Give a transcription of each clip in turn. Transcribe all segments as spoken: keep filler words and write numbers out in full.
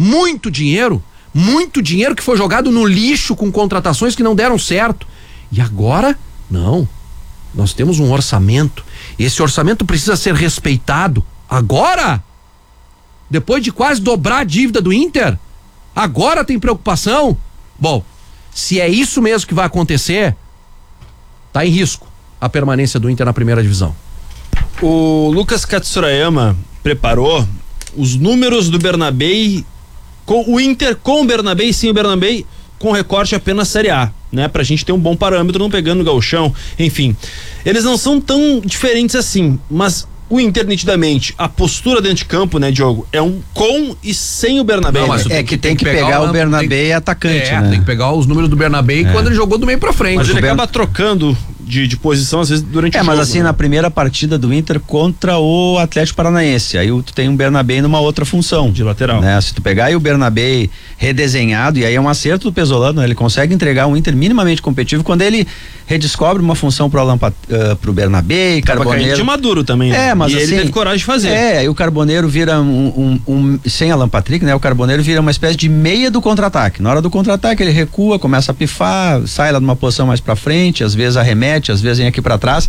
muito dinheiro, muito dinheiro que foi jogado no lixo com contratações que não deram certo. E agora, não. Nós temos um orçamento. Esse orçamento precisa ser respeitado. Agora? Depois de quase dobrar a dívida do Inter? Agora tem preocupação? Bom, se é isso mesmo que vai acontecer, tá em risco a permanência do Inter na primeira divisão. O Lucas Katsurayama preparou os números do Bernabéi, com o Inter com o Bernabéi e sem o Bernabéi, com recorte apenas Série A, né? Pra gente ter um bom parâmetro, não pegando o gauchão, enfim. Eles não são tão diferentes assim, mas o Inter, nitidamente, a postura dentro de campo, né, Diogo, é um com e sem o Bernabéi. Não, mas é que tem que, tem que pegar, pegar o Bernabéi tem, atacante, é, né? Tem que pegar os números do Bernabéi é. quando ele jogou do meio pra frente. Mas ele Ber... acaba trocando de, de posição, às vezes, durante é, o jogo. É, mas assim, né? Na primeira partida do Inter contra o Atlético Paranaense, aí tu tem um Bernabéi numa outra função. De lateral. Né? Se tu pegar aí o Bernabéi redesenhado, e aí é um acerto do Pesolano, né? Ele consegue entregar um Inter minimamente competitivo quando ele redescobre uma função pro, Alan, uh, pro Bernabéi, Carboneiro. De Maduro também. É, mas e assim, ele teve coragem de fazer. É, aí o Carboneiro vira um, um, um sem Alan Patrick, né? O Carboneiro vira uma espécie de meia do contra-ataque. Na hora do contra-ataque ele recua, começa a pifar, sai lá numa posição mais pra frente, às vezes arremete, às vezes vem aqui pra trás.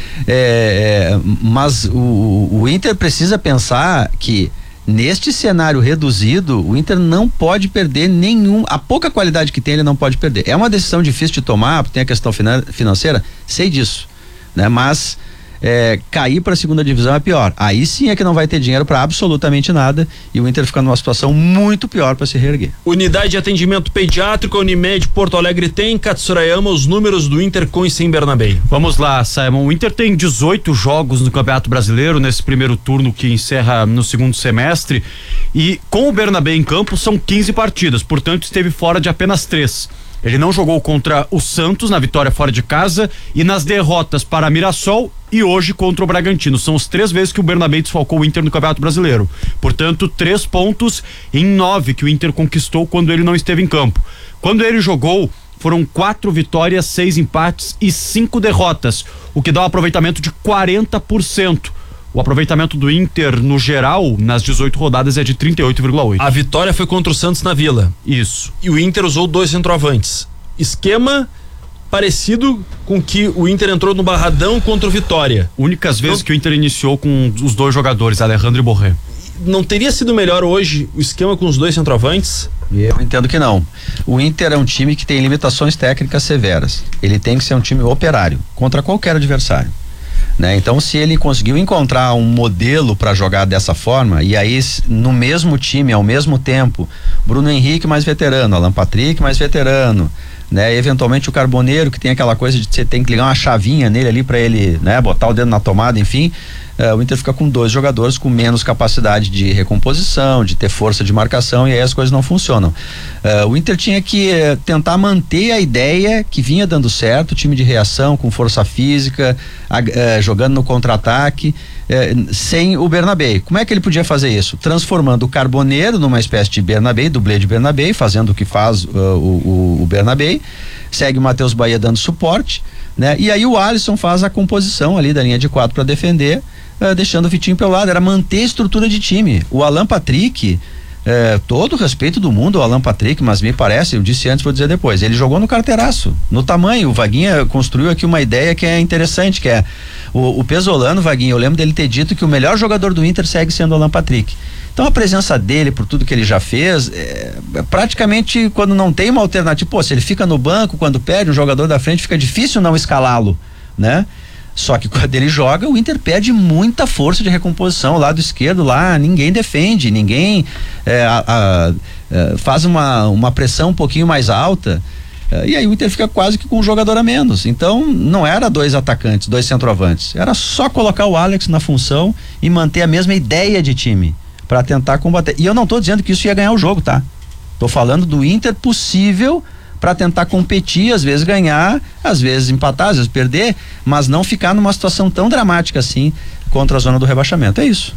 É, é, mas o, o Inter precisa pensar que neste cenário reduzido, o Inter não pode perder nenhum, a pouca qualidade que tem ele não pode perder. É uma decisão difícil de tomar, tem a questão finan- financeira, sei disso, né? Mas É, cair para a segunda divisão é pior. Aí sim é que não vai ter dinheiro para absolutamente nada e o Inter fica numa situação muito pior para se reerguer. Unidade de atendimento pediátrico, a Unimed Porto Alegre tem, Katsurayama, os números do Inter com e sem Bernabéi. Vamos lá, Simon. O Inter tem dezoito jogos no Campeonato Brasileiro nesse primeiro turno que encerra no segundo semestre e com o Bernabéi em campo são quinze partidas, portanto esteve fora de apenas três. Ele não jogou contra o Santos na vitória fora de casa e nas derrotas para Mirassol e hoje contra o Bragantino. São as três vezes que o Bernabéi desfalcou o Inter no Campeonato Brasileiro. Portanto, três pontos em nove que o Inter conquistou quando ele não esteve em campo. Quando ele jogou, foram quatro vitórias, seis empates e cinco derrotas, o que dá um aproveitamento de quarenta por cento. O aproveitamento do Inter, no geral, nas dezoito rodadas é de trinta e oito vírgula oito. A vitória foi contra o Santos na Vila. Isso. E o Inter usou dois centroavantes. Esquema parecido com que o Inter entrou no Barradão contra o Vitória. Únicas vezes não... que o Inter iniciou com os dois jogadores, Alejandro e Borré. Não teria sido melhor hoje o esquema com os dois centroavantes? Eu entendo que não. O Inter é um time que tem limitações técnicas severas. Ele tem que ser um time operário contra qualquer adversário. Né? Então, se ele conseguiu encontrar um modelo para jogar dessa forma, e aí no mesmo time, ao mesmo tempo, Bruno Henrique mais veterano, Alan Patrick mais veterano, né? Eventualmente o Carboneiro, que tem aquela coisa de você tem que ligar uma chavinha nele ali para ele, né? Botar o dedo na tomada, enfim. Uh, o Inter fica com dois jogadores com menos capacidade de recomposição, de ter força de marcação, e aí as coisas não funcionam. Uh, o Inter tinha que uh, tentar manter a ideia que vinha dando certo, time de reação, com força física, uh, jogando no contra-ataque, uh, sem o Bernabéi. Como é que ele podia fazer isso? Transformando o Carboneiro numa espécie de Bernabéi, dublê de Bernabéi, fazendo o que faz uh, o, o, o Bernabéi, segue o Matheus Bahia dando suporte, né? E aí o Alisson faz a composição ali da linha de quatro para defender, Uh, deixando o Vitinho pelo lado, era manter a estrutura de time. O Alan Patrick, uh, todo o respeito do mundo ao Alan Patrick, mas me parece, eu disse antes, vou dizer depois, ele jogou no carteiraço, no tamanho. O Vaguinha construiu aqui uma ideia que é interessante, que é o, o Pesolano, Vaguinha, eu lembro dele ter dito que o melhor jogador do Inter segue sendo o Alan Patrick. Então a presença dele, por tudo que ele já fez, é, praticamente quando não tem uma alternativa, pô, se ele fica no banco, quando perde um jogador da frente, fica difícil não escalá-lo, né? Só que quando ele joga, o Inter perde muita força de recomposição. O lado esquerdo lá, ninguém defende, ninguém é, a, a, a, faz uma, uma pressão um pouquinho mais alta. É, e aí o Inter fica quase que com um jogador a menos. Então não era dois atacantes, dois centroavantes. Era só colocar o Alex na função e manter a mesma ideia de time para tentar combater. E eu não tô dizendo que isso ia ganhar o jogo, tá? Tô falando do Inter possível para tentar competir, às vezes ganhar, às vezes empatar, às vezes perder, mas não ficar numa situação tão dramática assim contra a zona do rebaixamento. É isso.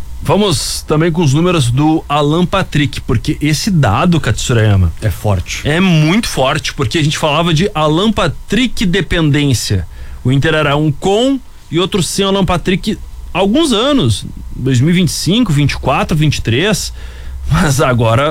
Vamos também com os números do Alan Patrick, porque esse dado, Katsurayama, é forte. É muito forte, porque a gente falava de Alan Patrick dependência. O Inter era um com e outro sem Alan Patrick há alguns anos, dois mil e vinte e cinco, vinte e quatro, vinte e três, mas agora